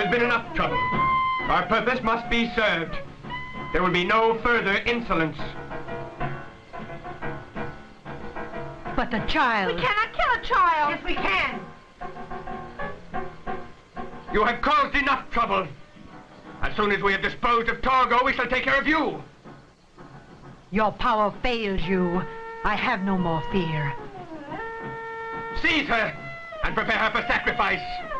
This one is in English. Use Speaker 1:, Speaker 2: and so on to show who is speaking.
Speaker 1: has been enough trouble. Our purpose must be served. There will be no further insolence.
Speaker 2: But the child...
Speaker 3: We cannot kill a child.
Speaker 2: Yes, we can.
Speaker 1: You have caused enough trouble. As soon as we have disposed of Torgo, we shall take care of you.
Speaker 2: Your power fails you. I have no more fear.
Speaker 1: Seize her and prepare her for sacrifice.